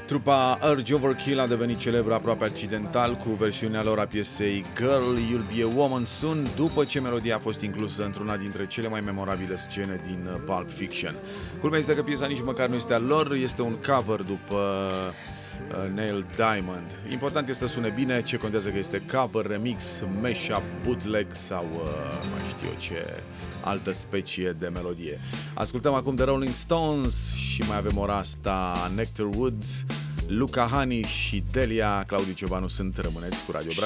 Trupa Urge Overkill a devenit celebră aproape accidental cu versiunea lor a piesei Girl, You'll Be a Woman Soon, după ce melodia a fost inclusă într-una dintre cele mai memorabile scene din Pulp Fiction. Culmea este că piesa nici măcar nu este a lor, este un cover după Neil Diamond. Important este să sune bine, ce contează că este cover, remix, mashup, bootleg sau mai știu eu ce altă specie de melodie. Ascultăm acum de Rolling Stones și mai avem ora asta Nectar Wood, Luca Hani și Delia. Claudiu Ciobanu sunt, rămâneți cu Radio Brașov.